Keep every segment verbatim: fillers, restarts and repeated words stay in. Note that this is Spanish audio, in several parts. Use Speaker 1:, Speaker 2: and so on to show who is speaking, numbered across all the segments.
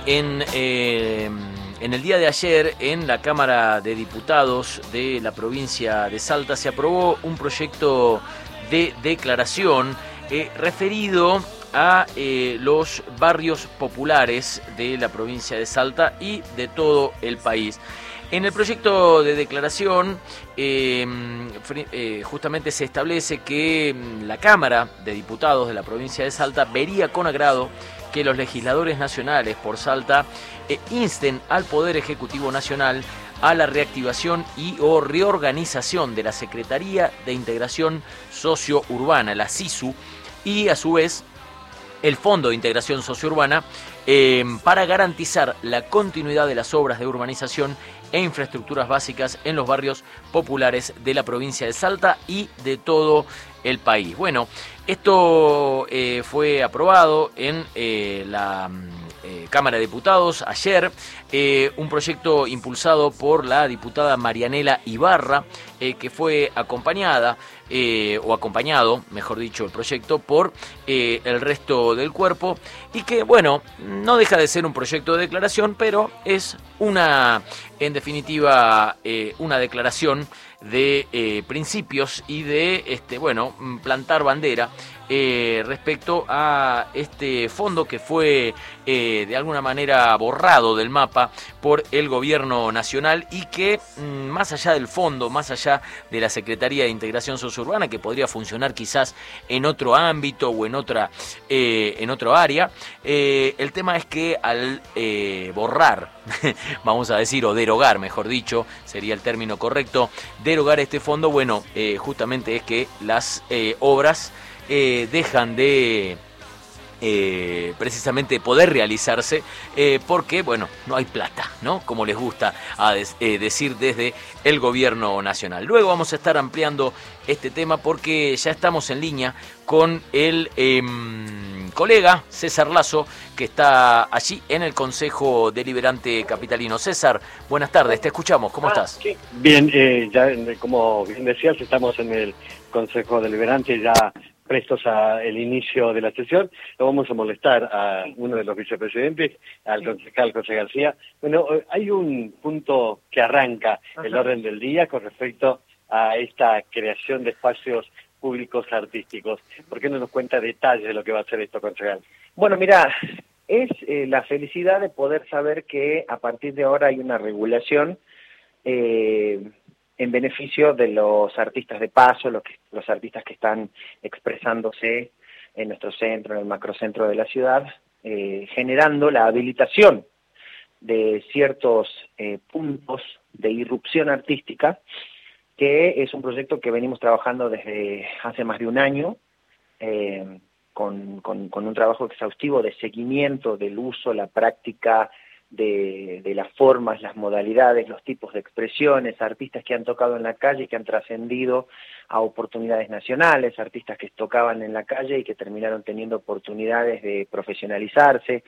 Speaker 1: En, eh, en el día de ayer, en la Cámara de Diputados de la provincia de Salta, se aprobó un proyecto de declaración eh, referido a eh, los barrios populares de la provincia de Salta y de todo el país. En el proyecto de declaración eh, eh, justamente se establece que la Cámara de Diputados de la provincia de Salta vería con agrado que los legisladores nacionales por Salta eh, insten al Poder Ejecutivo Nacional a la reactivación y o reorganización de la Secretaría de Integración Sociourbana, la SISU, y a su vez el Fondo de Integración Sociourbana eh, para garantizar la continuidad de las obras de urbanización e infraestructuras básicas en los barrios populares de la provincia de Salta y de todo el país. Bueno, esto eh, fue aprobado en eh, la eh, Cámara de Diputados ayer, eh, un proyecto impulsado por la diputada Marianela Ibarra, eh, que fue acompañada, eh, o acompañado, mejor dicho, el proyecto, por eh, el resto del cuerpo, y que, bueno, no deja de ser un proyecto de declaración, pero es una, en definitiva, eh, una declaración de eh, principios y de, este, bueno, plantar bandera eh, respecto a este fondo que fue eh, de alguna manera borrado del mapa por el gobierno nacional y que mm, más allá del fondo, más allá de la Secretaría de Integración Sociourbana, que podría funcionar quizás en otro ámbito o en otra eh, en otro área, eh, el tema es que al eh, borrar, vamos a decir, o derogar, mejor dicho, sería el término correcto, derogar este fondo, bueno, eh, justamente es que las eh, obras eh, dejan de eh, precisamente poder realizarse eh, porque, bueno, no hay plata, ¿no? Como les gusta a des, eh, decir desde el gobierno nacional. Luego vamos a estar ampliando este tema porque ya estamos en línea con el eh, colega César Lazo, que está allí en el Consejo Deliberante Capitalino. César, buenas tardes, te escuchamos, ¿cómo ah, estás?
Speaker 2: Sí. Bien, eh, ya como bien decías, estamos en el Consejo Deliberante ya prestos al inicio de la sesión. Lo vamos a molestar a uno de los vicepresidentes, al concejal José García. Bueno, hay un punto que arranca Ajá. el orden del día con respecto a esta creación de espacios públicos artísticos. ¿Por qué no nos cuenta detalles de lo que va a hacer esto, concejal?
Speaker 3: Bueno, mira, es eh, la felicidad de poder saber que a partir de ahora hay una regulación eh, en beneficio de los artistas de paso, los, que, los artistas que están expresándose en nuestro centro, en el macrocentro de la ciudad, eh, generando la habilitación de ciertos eh, puntos de irrupción artística, que es un proyecto que venimos trabajando desde hace más de un año, eh, con, con, con un trabajo exhaustivo de seguimiento del uso, la práctica de, de las formas, las modalidades, los tipos de expresiones, artistas que han tocado en la calle y que han trascendido a oportunidades nacionales, artistas que tocaban en la calle y que terminaron teniendo oportunidades de profesionalizarse.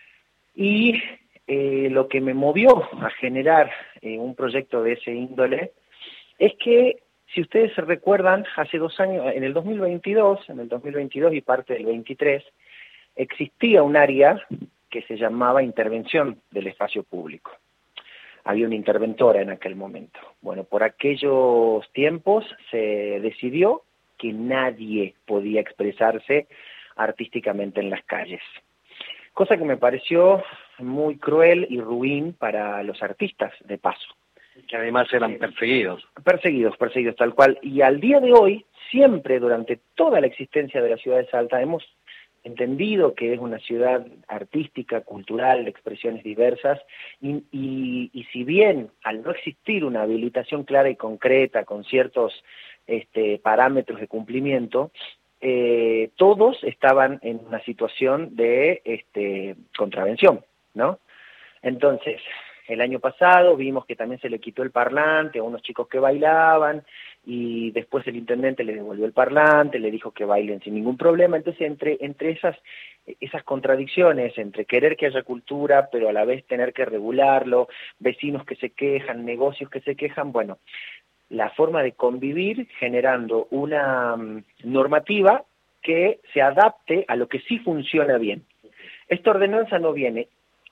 Speaker 3: Y eh, lo que me movió a generar eh, un proyecto de ese índole es que, si ustedes se recuerdan, hace dos años, en el dos mil veintidós, en el dos mil veintidós y parte del veintitrés, existía un área que se llamaba intervención del espacio público. Había una interventora en aquel momento. Bueno, por aquellos tiempos se decidió que nadie podía expresarse artísticamente en las calles. Cosa que me pareció muy cruel y ruin para los artistas de paso.
Speaker 2: Que además eran perseguidos.
Speaker 3: Perseguidos, perseguidos, tal cual. Y al día de hoy, siempre durante toda la existencia de la ciudad de Salta, hemos entendido que es una ciudad artística, cultural, de expresiones diversas, y, y, y si bien al no existir una habilitación clara y concreta, con ciertos este, parámetros de cumplimiento, eh, todos estaban en una situación de este, contravención, ¿no? Entonces, el año pasado vimos que también se le quitó el parlante a unos chicos que bailaban y después el intendente le devolvió el parlante, le dijo que bailen sin ningún problema. Entonces, entre, entre esas, esas contradicciones, entre querer que haya cultura, pero a la vez tener que regularlo, vecinos que se quejan, negocios que se quejan, bueno, la forma de convivir generando una um, normativa que se adapte a lo que sí funciona bien. Esta ordenanza no viene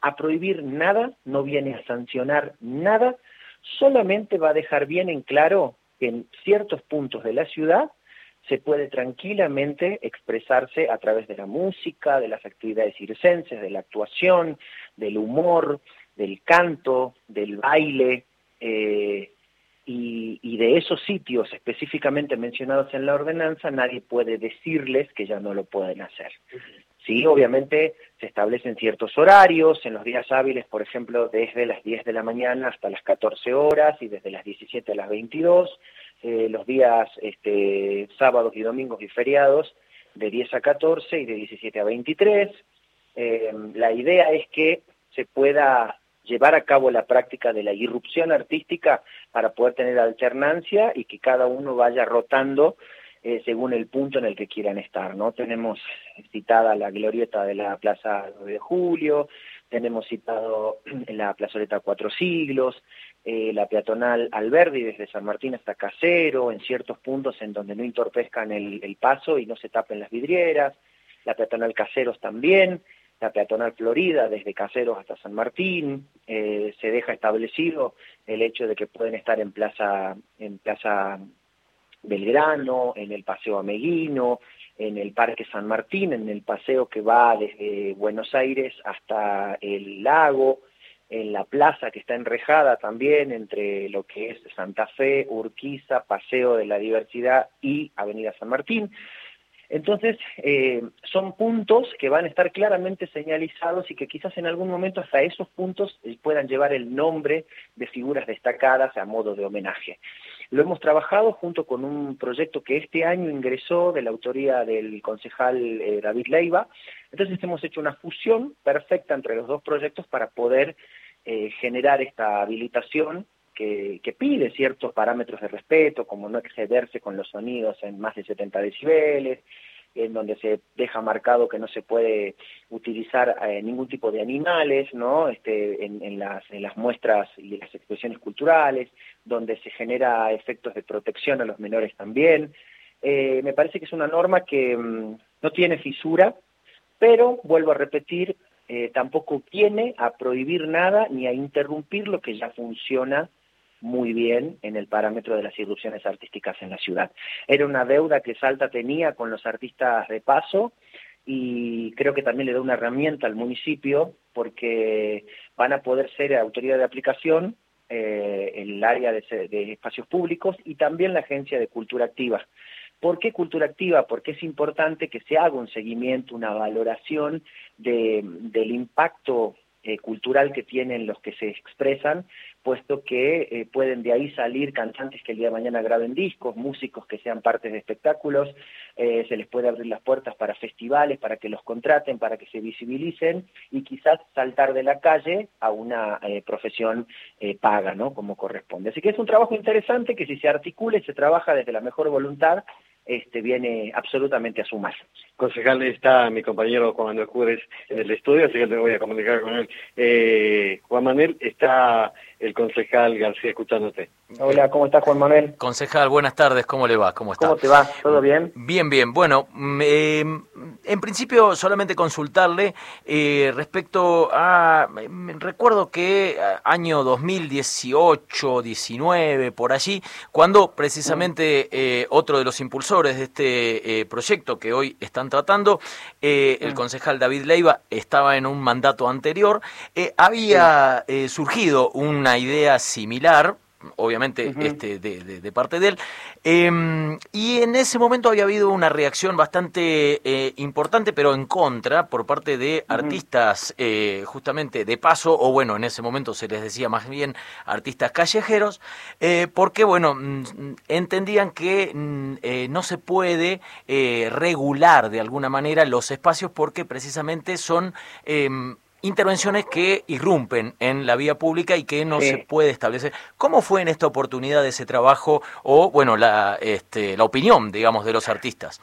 Speaker 3: a prohibir nada, no viene a sancionar nada, solamente va a dejar bien en claro que en ciertos puntos de la ciudad se puede tranquilamente expresarse a través de la música, de las actividades circenses, de la actuación, del humor, del canto, del baile, eh, y, y de esos sitios específicamente mencionados en la ordenanza, nadie puede decirles que ya no lo pueden hacer. Sí, obviamente se establecen ciertos horarios, en los días hábiles, por ejemplo, desde las diez de la mañana hasta las catorce horas y desde las diecisiete a las veintidós, eh, los días este, sábados y domingos y feriados de diez a catorce y de diecisiete a veintitrés. Eh, la idea es que se pueda llevar a cabo la práctica de la irrupción artística para poder tener alternancia y que cada uno vaya rotando Eh, según el punto en el que quieran estar, ¿no? Tenemos citada la glorieta de la Plaza nueve de Julio, tenemos citado la plazoleta Cuatro Siglos, eh, la peatonal Alberdi desde San Martín hasta Casero, en ciertos puntos en donde no entorpezcan el, el paso y no se tapen las vidrieras, la peatonal Caseros también, la peatonal Florida desde Caseros hasta San Martín, eh, se deja establecido el hecho de que pueden estar en Plaza, en Plaza Belgrano, en el Paseo Ameguino, en el Parque San Martín, en el paseo que va desde Buenos Aires hasta el lago, en la plaza que está enrejada también entre lo que es Santa Fe, Urquiza, Paseo de la Diversidad y Avenida San Martín. Entonces, eh, son puntos que van a estar claramente señalizados y que quizás en algún momento hasta esos puntos puedan llevar el nombre de figuras destacadas a modo de homenaje. Lo hemos trabajado junto con un proyecto que este año ingresó de la autoría del concejal eh, David Leiva. Entonces hemos hecho una fusión perfecta entre los dos proyectos para poder eh, generar esta habilitación que, que pide ciertos parámetros de respeto, como no excederse con los sonidos en más de setenta decibeles, en donde se deja marcado que no se puede utilizar eh, ningún tipo de animales, ¿no? Este, en, en, las, en las muestras y las expresiones culturales, donde se genera efectos de protección a los menores también. Eh, me parece que es una norma que mmm, no tiene fisura, pero, vuelvo a repetir, eh, tampoco viene a prohibir nada ni a interrumpir lo que ya funciona muy bien en el parámetro de las irrupciones artísticas en la ciudad. Era una deuda que Salta tenía con los artistas de paso y creo que también le da una herramienta al municipio porque van a poder ser autoridad de aplicación eh, en el área de, de espacios públicos y también la Agencia de Cultura Activa. ¿Por qué Cultura Activa? Porque es importante que se haga un seguimiento, una valoración de, del impacto Eh, cultural que tienen los que se expresan, puesto que eh, pueden de ahí salir cantantes que el día de mañana graben discos, músicos que sean partes de espectáculos, eh, se les puede abrir las puertas para festivales, para que los contraten, para que se visibilicen y quizás saltar de la calle a una eh, profesión eh, paga, ¿no? Como corresponde. Así que es un trabajo interesante que si se articula y se trabaja desde la mejor voluntad, este viene absolutamente a sumar.
Speaker 2: Concejal, está mi compañero Juan Manuel Cures en el estudio, así que te voy a comunicar con él. Eh, Juan Manuel, está el concejal García escuchándote.
Speaker 3: Hola, ¿cómo estás, Juan Manuel?
Speaker 1: Concejal, buenas tardes, ¿cómo le va? ¿Cómo está?
Speaker 3: ¿Cómo te va? ¿Todo bien?
Speaker 1: Bien, bien. Bueno, eh, en principio solamente consultarle eh, respecto a... Recuerdo que año dos mil dieciocho, diecinueve, por allí, cuando precisamente eh, otro de los impulsores de este eh, proyecto que hoy están tratando, eh, el concejal David Leiva, estaba en un mandato anterior, eh, había eh, surgido una idea similar, obviamente uh-huh. este de, de, de parte de él, eh, y en ese momento había habido una reacción bastante eh, importante, pero en contra, por parte de uh-huh. artistas eh, justamente de paso, o bueno, en ese momento se les decía más bien artistas callejeros, eh, porque bueno, entendían que eh, no se puede eh, regular de alguna manera los espacios porque precisamente son... Eh, intervenciones que irrumpen en la vía pública y que no sí. se puede establecer. ¿Cómo fue en esta oportunidad ese trabajo o, bueno, la, este, la opinión, digamos, de los artistas?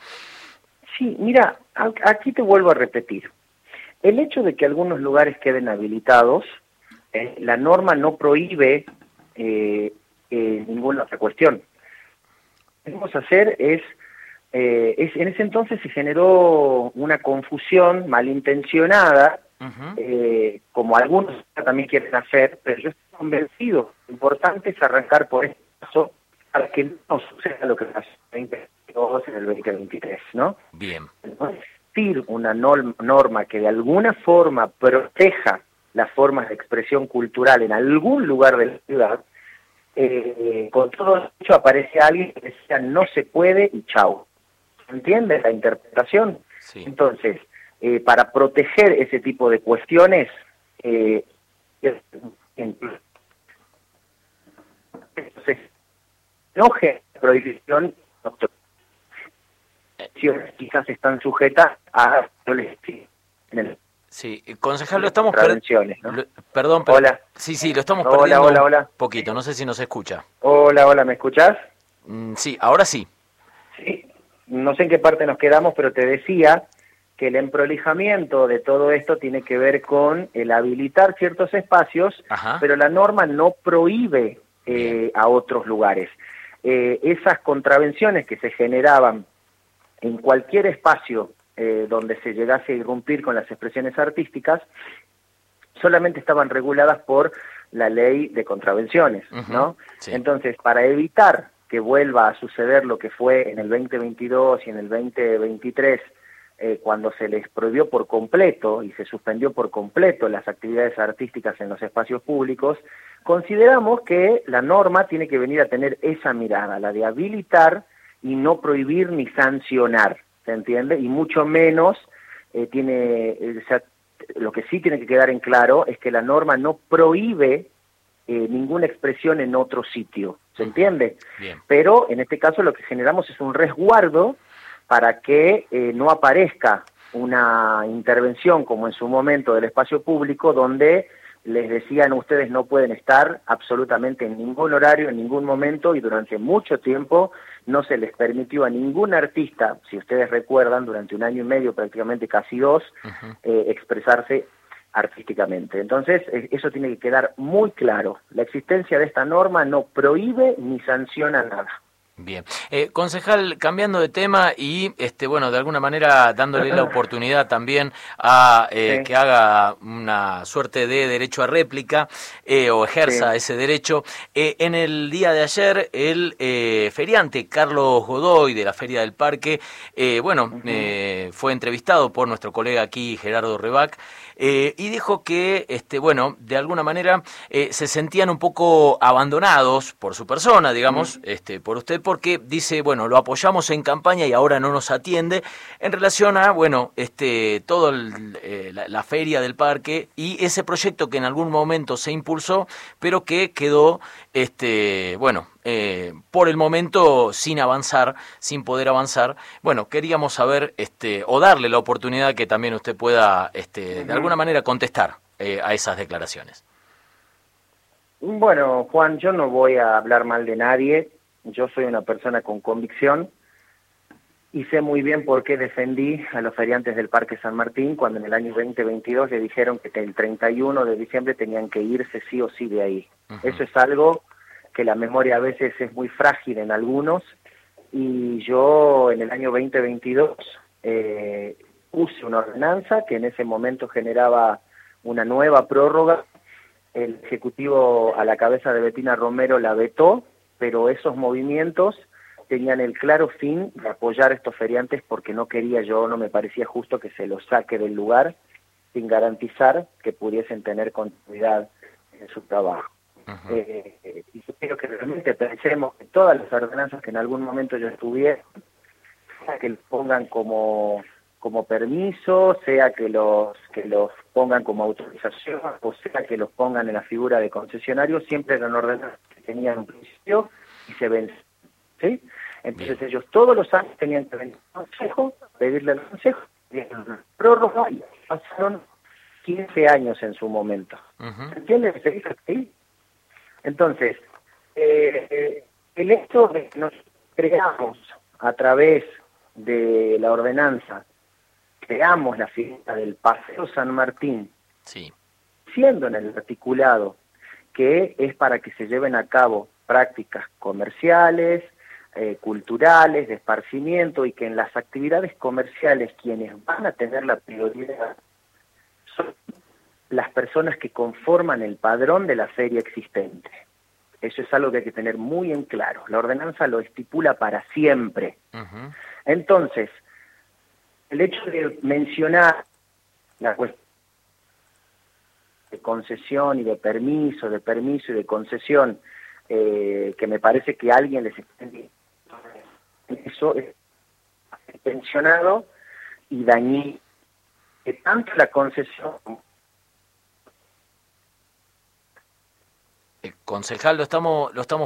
Speaker 3: Sí, mira, aquí te vuelvo a repetir. El hecho de que algunos lugares queden habilitados, eh, la norma no prohíbe eh, eh, ninguna otra cuestión. Lo que vamos a hacer es, eh, es, en ese entonces se generó una confusión malintencionada uh-huh. eh, como algunos también quieren hacer, pero yo estoy convencido, lo importante es arrancar por este paso para que no suceda lo que pasó en el veinte veintidós, en el veinte veintitrés, ¿no?
Speaker 1: Bien.
Speaker 3: Entonces, una norma que de alguna forma proteja las formas de expresión cultural en algún lugar de la ciudad, eh, con todo hecho aparece alguien que decía no se puede y chau. ¿Entiendes la interpretación?
Speaker 1: Sí. Entonces,
Speaker 3: eh, para proteger ese tipo de cuestiones, eh, entonces, enoje la prohibición, quizás están sujetas a en el
Speaker 1: sí, concejal, lo estamos perdiendo.
Speaker 3: ¿no?
Speaker 1: Perdón, pero...
Speaker 3: Hola.
Speaker 1: Sí, sí, lo estamos
Speaker 3: hola,
Speaker 1: perdiendo
Speaker 3: hola, hola.
Speaker 1: un poquito, no sé si nos escucha.
Speaker 3: Hola, hola, ¿me escuchás?
Speaker 1: Mm, sí, ahora sí.
Speaker 3: Sí, no sé en qué parte nos quedamos, pero te decía que el emprolijamiento de todo esto tiene que ver con el habilitar ciertos espacios, Ajá. pero la norma no prohíbe eh, a otros lugares. Eh, esas contravenciones que se generaban en cualquier espacio eh, donde se llegase a irrumpir con las expresiones artísticas, solamente estaban reguladas por la ley de contravenciones, uh-huh. ¿no? Sí. Entonces, para evitar que vuelva a suceder lo que fue en el veinte veintidós y en el veinte veintitrés, eh, cuando se les prohibió por completo y se suspendió por completo las actividades artísticas en los espacios públicos, consideramos que la norma tiene que venir a tener esa mirada, la de habilitar y no prohibir ni sancionar, ¿se entiende? Y mucho menos eh, tiene, eh, o sea, lo que sí tiene que quedar en claro es que la norma no prohíbe eh, ninguna expresión en otro sitio, ¿se entiende?
Speaker 1: Bien.
Speaker 3: Pero en este caso lo que generamos es un resguardo para que eh, no aparezca una intervención como en su momento del espacio público donde les decían ustedes no pueden estar absolutamente en ningún horario, en ningún momento, y durante mucho tiempo no se les permitió a ningún artista, si ustedes recuerdan, durante un año y medio, prácticamente casi dos, uh-huh. eh, expresarse artísticamente. Entonces, eso tiene que quedar muy claro. La existencia de esta norma no prohíbe ni sanciona nada.
Speaker 1: Bien. Eh, concejal, cambiando de tema y, este, bueno, de alguna manera dándole la oportunidad también a eh, sí. que haga una suerte de derecho a réplica eh, o ejerza sí. ese derecho. Eh, en el día de ayer, el eh, feriante Carlos Godoy de la Feria del Parque, eh, bueno, uh-huh. eh, fue entrevistado por nuestro colega aquí, Gerardo Rebac, eh, y dijo que, este, bueno, de alguna manera eh, se sentían un poco abandonados por su persona, digamos, uh-huh. este, por usted, porque dice, bueno, lo apoyamos en campaña y ahora no nos atiende en relación a, bueno, este, todo el, eh, la, la feria del parque y ese proyecto que en algún momento se impulsó, pero que quedó, este, bueno, eh, por el momento sin avanzar, sin poder avanzar. Bueno, queríamos saber, este, o darle la oportunidad que también usted pueda, este, uh-huh. de alguna manera contestar eh, a esas declaraciones.
Speaker 3: Bueno, Juan, yo no voy a hablar mal de nadie. Yo soy una persona con convicción y sé muy bien por qué defendí a los feriantes del Parque San Martín cuando en el año veinte veintidós le dijeron que el treinta y uno de diciembre tenían que irse sí o sí de ahí. Uh-huh. Eso es algo que la memoria a veces es muy frágil en algunos, y yo en el año veinte veintidós eh, puse una ordenanza que en ese momento generaba una nueva prórroga. El Ejecutivo a la cabeza de Betina Romero la vetó, pero esos movimientos tenían el claro fin de apoyar a estos feriantes porque no quería yo, no me parecía justo que se los saque del lugar sin garantizar que pudiesen tener continuidad en su trabajo. Uh-huh. eh, y yo quiero que realmente pensemos que todas las ordenanzas que en algún momento yo estuviera, sea que los pongan como, como permiso, sea que los, que los pongan como autorización, o sea que los pongan en la figura de concesionario, siempre eran ordenanzas que tenían un principio y se vencen, ¿sí? Entonces Bien. Ellos todos los años tenían que venir al consejo, pedirle al consejo, prórroga, y pasaron quince años en su momento. Uh-huh. ¿Entiendes? ¿Se dice así? Entonces, eh, el hecho de que nos creamos a través de la ordenanza, creamos la figura del Paseo San Martín,
Speaker 1: sí.
Speaker 3: siendo en el articulado que es para que se lleven a cabo prácticas comerciales, eh, culturales, de esparcimiento, y que en las actividades comerciales quienes van a tener la prioridad son las personas que conforman el padrón de la feria existente. Eso es algo que hay que tener muy en claro. La ordenanza lo estipula para siempre. Uh-huh. Entonces, el hecho de mencionar la cuestión de concesión y de permiso, de permiso y de concesión, eh, que me parece que alguien les está eso es intencionado y dañí que tanto la concesión.
Speaker 1: Eh, concejal, lo estamos, lo estamos